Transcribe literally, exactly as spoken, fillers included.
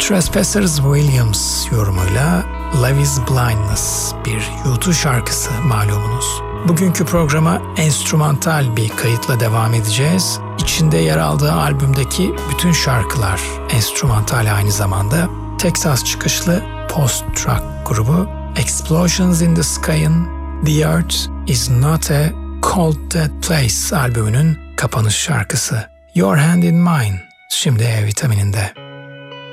Trespassers Williams yorumuyla Love is Blindness, bir U iki şarkısı malumunuz. Bugünkü programa enstrümantal bir kayıtla devam edeceğiz. İçinde yer aldığı albümdeki bütün şarkılar enstrümantal aynı zamanda. Texas çıkışlı post-rock grubu Explosions in the Sky'ın The Earth is Not a Cold Dead Place albümünün kapanış şarkısı Your Hand in Mine, şimdi E vitamininde.